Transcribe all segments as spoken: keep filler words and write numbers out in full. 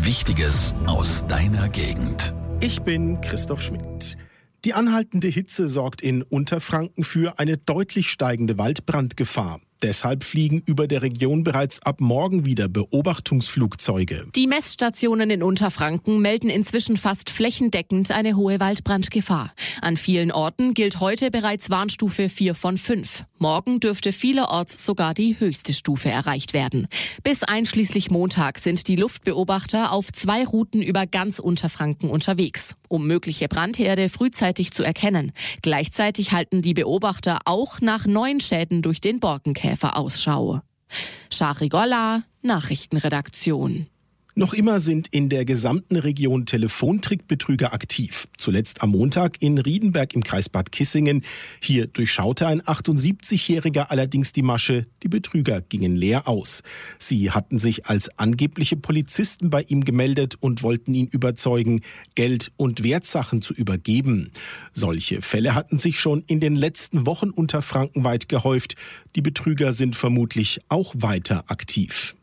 Wichtiges aus deiner Gegend. Ich bin Christoph Schmidt. Die anhaltende Hitze sorgt in Unterfranken für eine deutlich steigende Waldbrandgefahr. Deshalb fliegen über der Region bereits ab morgen wieder Beobachtungsflugzeuge. Die Messstationen in Unterfranken melden inzwischen fast flächendeckend eine hohe Waldbrandgefahr. An vielen Orten gilt heute bereits Warnstufe vier von fünf. Morgen dürfte vielerorts sogar die höchste Stufe erreicht werden. Bis einschließlich Montag sind die Luftbeobachter auf zwei Routen über ganz Unterfranken unterwegs, um mögliche Brandherde frühzeitig zu erkennen. Gleichzeitig halten die Beobachter auch nach neuen Schäden durch den Borkenkäfer Ausschau. Shari Golla, Nachrichtenredaktion. Noch immer sind in der gesamten Region Telefontrickbetrüger aktiv. Zuletzt am Montag in Riedenberg im Kreis Bad Kissingen. Hier durchschaute ein achtundsiebzigjähriger allerdings die Masche. Die Betrüger gingen leer aus. Sie hatten sich als angebliche Polizisten bei ihm gemeldet und wollten ihn überzeugen, Geld und Wertsachen zu übergeben. Solche Fälle hatten sich schon in den letzten Wochen unterfrankenweit gehäuft. Die Betrüger sind vermutlich auch weiter aktiv.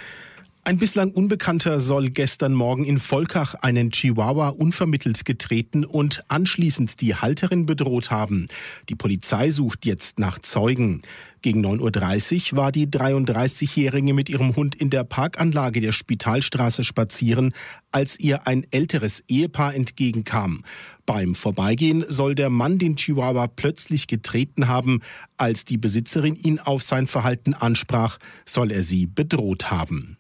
Ein bislang Unbekannter soll gestern Morgen in Volkach einen Chihuahua unvermittelt getreten und anschließend die Halterin bedroht haben. Die Polizei sucht jetzt nach Zeugen. Gegen neun Uhr dreißig war die dreiunddreißigjährige mit ihrem Hund in der Parkanlage der Spitalstraße spazieren, als ihr ein älteres Ehepaar entgegenkam. Beim Vorbeigehen soll der Mann den Chihuahua plötzlich getreten haben. Als die Besitzerin ihn auf sein Verhalten ansprach, soll er sie bedroht haben.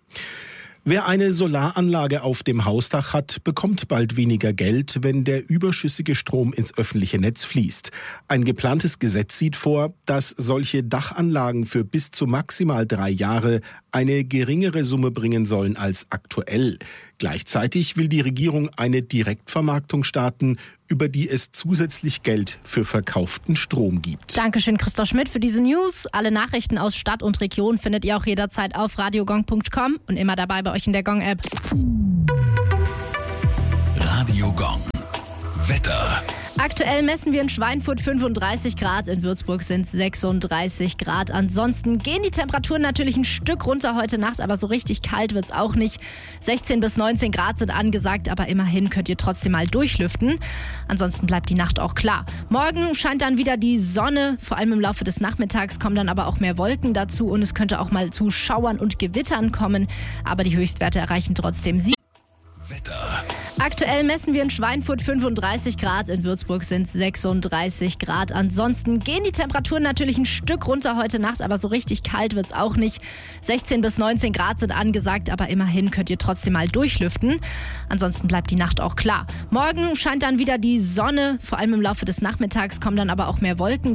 Wer eine Solaranlage auf dem Hausdach hat, bekommt bald weniger Geld, wenn der überschüssige Strom ins öffentliche Netz fließt. Ein geplantes Gesetz sieht vor, dass solche Dachanlagen für bis zu maximal drei Jahre eine geringere Summe bringen sollen als aktuell. Gleichzeitig will die Regierung eine Direktvermarktung starten, über die es zusätzlich Geld für verkauften Strom gibt. Dankeschön, Christoph Schmidt, für diese News. Alle Nachrichten aus Stadt und Region findet ihr auch jederzeit auf radiogong punkt com und immer dabei bei euch in der Gong-App. Radio Gong. Wetter. Aktuell messen wir in Schweinfurt fünfunddreißig Grad, in Würzburg sind es sechsunddreißig Grad. Ansonsten gehen die Temperaturen natürlich ein Stück runter heute Nacht, aber so richtig kalt wird es auch nicht. sechzehn bis neunzehn Grad sind angesagt, aber immerhin könnt ihr trotzdem mal durchlüften. Ansonsten bleibt die Nacht auch klar. Morgen scheint dann wieder die Sonne, vor allem im Laufe des Nachmittags kommen dann aber auch mehr Wolken dazu und es könnte auch mal zu Schauern und Gewittern kommen, aber die Höchstwerte erreichen trotzdem sie. Wetter. Aktuell messen wir in Schweinfurt fünfunddreißig Grad, in Würzburg sind es sechsunddreißig Grad. Ansonsten gehen die Temperaturen natürlich ein Stück runter heute Nacht, aber so richtig kalt wird es auch nicht. sechzehn bis neunzehn Grad sind angesagt, aber immerhin könnt ihr trotzdem mal durchlüften. Ansonsten bleibt die Nacht auch klar. Morgen scheint dann wieder die Sonne, vor allem im Laufe des Nachmittags kommen dann aber auch mehr Wolken